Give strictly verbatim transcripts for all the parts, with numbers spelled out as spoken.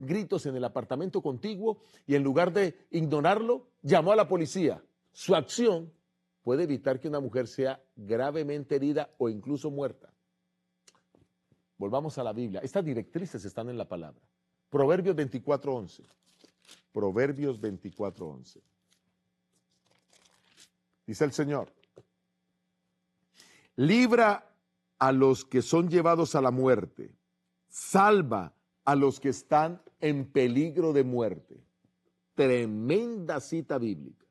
gritos en el apartamento contiguo y en lugar de ignorarlo, llamó a la policía. Su acción puede evitar que una mujer sea gravemente herida o incluso muerta. Volvamos a la Biblia. Estas directrices están en la palabra. Proverbios veinticuatro once. Proverbios veinticuatro once. Dice el Señor: libra a los que son llevados a la muerte, salva a los que están en peligro de muerte. Tremenda cita bíblica.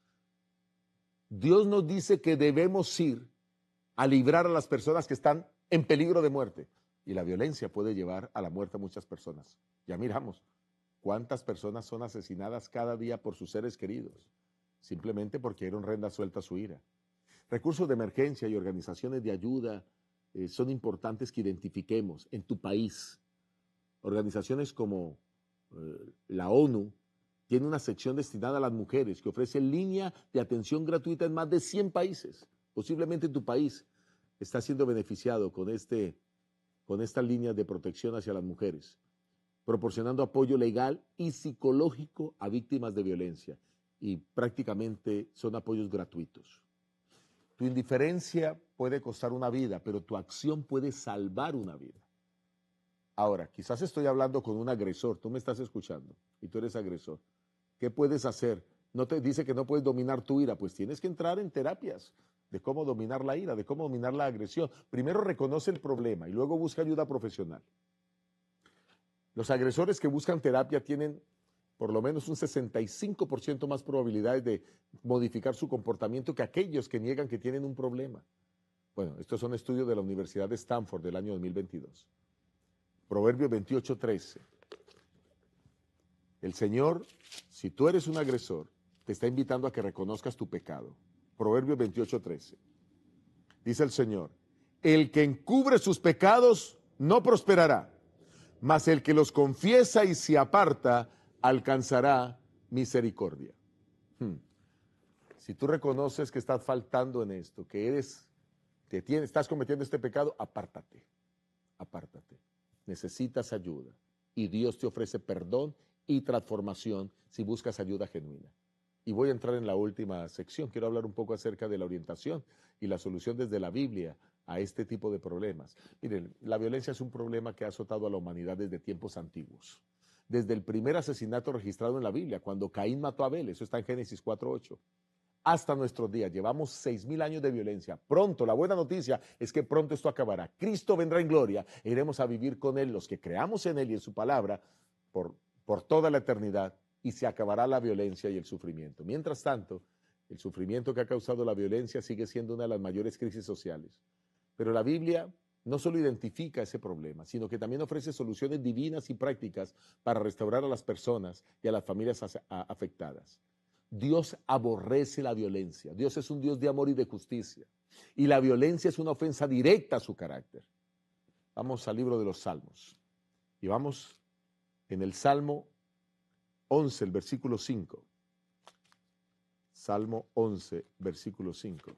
Dios nos dice que debemos ir a librar a las personas que están en peligro de muerte. Y la violencia puede llevar a la muerte a muchas personas. Ya miramos cuántas personas son asesinadas cada día por sus seres queridos, simplemente porque dieron rienda suelta a su ira. Recursos de emergencia y organizaciones de ayuda eh, son importantes que identifiquemos en tu país. Organizaciones como eh, la ONU tiene una sección destinada a las mujeres que ofrece línea de atención gratuita en más de cien países. Posiblemente tu país está siendo beneficiado con, este, con estas líneas de protección hacia las mujeres, proporcionando apoyo legal y psicológico a víctimas de violencia, y prácticamente son apoyos gratuitos. Tu indiferencia puede costar una vida, pero tu acción puede salvar una vida. Ahora, quizás estoy hablando con un agresor, tú me estás escuchando y tú eres agresor. ¿Qué puedes hacer? No te dice que no puedes dominar tu ira, pues tienes que entrar en terapias de cómo dominar la ira, de cómo dominar la agresión. Primero reconoce el problema y luego busca ayuda profesional. Los agresores que buscan terapia tienen por lo menos un sesenta y cinco por ciento más probabilidades de modificar su comportamiento que aquellos que niegan que tienen un problema. Bueno, estos son estudios de la Universidad de Stanford del año dos mil veintidós. Proverbios veintiocho trece. El Señor, si tú eres un agresor, te está invitando a que reconozcas tu pecado. Proverbios veintiocho trece. Dice el Señor: el que encubre sus pecados no prosperará, mas el que los confiesa y se aparta alcanzará misericordia. Hmm. Si tú reconoces que estás faltando en esto, que eres, que tienes, estás cometiendo este pecado, apártate, apártate. Necesitas ayuda y Dios te ofrece perdón y transformación si buscas ayuda genuina. Y voy a entrar en la última sección. Quiero hablar un poco acerca de la orientación y la solución desde la Biblia a este tipo de problemas. Miren, la violencia es un problema que ha azotado a la humanidad desde tiempos antiguos. Desde el primer asesinato registrado en la Biblia, cuando Caín mató a Abel, eso está en Génesis cuatro ocho, hasta nuestros días. Llevamos seis mil años de violencia. Pronto, la buena noticia es que pronto esto acabará. Cristo vendrá en gloria e iremos a vivir con Él, los que creamos en Él y en su palabra, por, por toda la eternidad, y se acabará la violencia y el sufrimiento. Mientras tanto, el sufrimiento que ha causado la violencia sigue siendo una de las mayores crisis sociales. Pero la Biblia no solo identifica ese problema, sino que también ofrece soluciones divinas y prácticas para restaurar a las personas y a las familias afectadas. Dios aborrece la violencia. Dios es un Dios de amor y de justicia. Y la violencia es una ofensa directa a su carácter. Vamos al libro de los Salmos. Y vamos en el Salmo once, el versículo cinco. Salmo once, versículo cinco.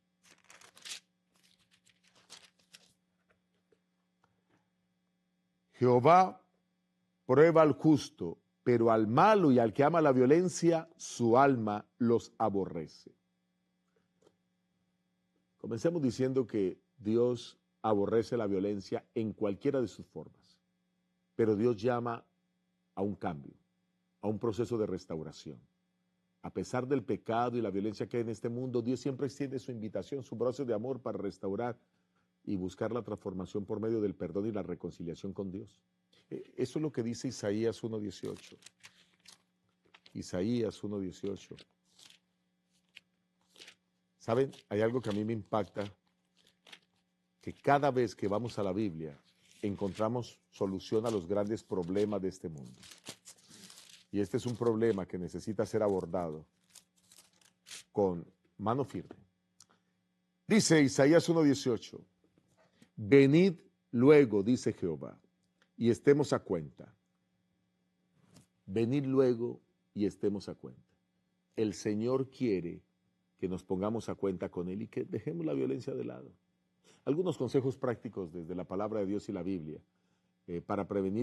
Jehová prueba al justo, pero al malo y al que ama la violencia, su alma los aborrece. Comencemos diciendo que Dios aborrece la violencia en cualquiera de sus formas, pero Dios llama a un cambio, a un proceso de restauración. A pesar del pecado y la violencia que hay en este mundo, Dios siempre extiende su invitación, su brazo de amor para restaurar y buscar la transformación por medio del perdón y la reconciliación con Dios. Eso es lo que dice Isaías uno dieciocho. Isaías uno dieciocho. ¿Saben? Hay algo que a mí me impacta, que cada vez que vamos a la Biblia encontramos solución a los grandes problemas de este mundo. Y este es un problema que necesita ser abordado con mano firme. Dice Isaías uno dieciocho, venid luego, dice Jehová, y estemos a cuenta. Venid luego y estemos a cuenta. El Señor quiere que nos pongamos a cuenta con Él y que dejemos la violencia de lado. Algunos consejos prácticos desde la palabra de Dios y la Biblia eh, para prevenir